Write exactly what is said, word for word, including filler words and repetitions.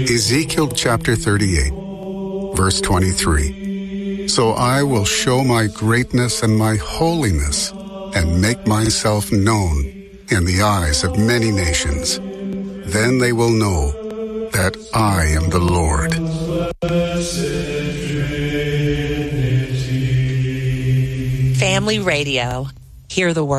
Ezekiel chapter thirty-eight, verse twenty-three. So I will show my greatness and my holiness and make myself known in the eyes of many nations. Then they will know that I am the Lord. Family Radio. Hear the word.